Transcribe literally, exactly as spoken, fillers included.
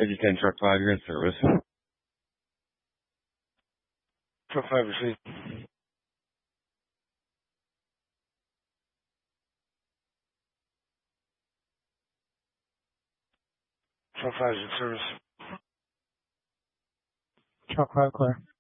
Edge ten Truck five, you're in service. Truck five received. Truck five is in service. Truck five clear.